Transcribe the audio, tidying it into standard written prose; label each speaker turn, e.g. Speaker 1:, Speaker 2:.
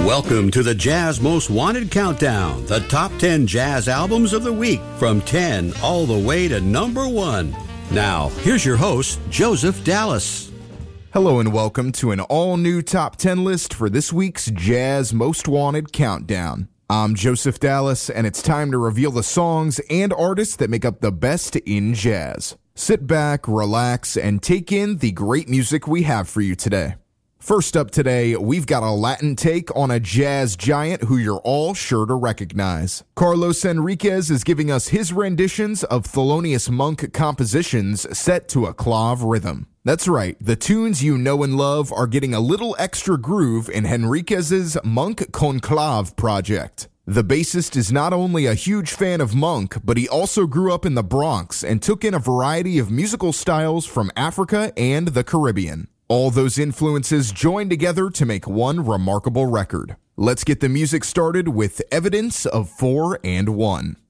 Speaker 1: Welcome to the Jazz Most Wanted Countdown, the top 10 jazz albums of the week from 10 all the way to number 1. Now, here's your host, Joseph Dallas.
Speaker 2: Hello and welcome to an all-new top 10 list for this week's Jazz Most Wanted Countdown. I'm Joseph Dallas, and it's time to reveal the songs and artists that make up the best in jazz. Sit back, relax, and take in the great music we have for you today. First up today, we've got a Latin take on a jazz giant who you're all sure to recognize. Carlos Enriquez is giving us his renditions of Thelonious Monk compositions set to a clave rhythm. That's right, the tunes you know and love are getting a little extra groove in Enriquez's Monk Conclave project. The bassist is not only a huge fan of Monk, but he also grew up in the Bronx and took in a variety of musical styles from Africa and the Caribbean. All those influences joined together to make one remarkable record. Let's get the music started with Evidence of 4 and 1.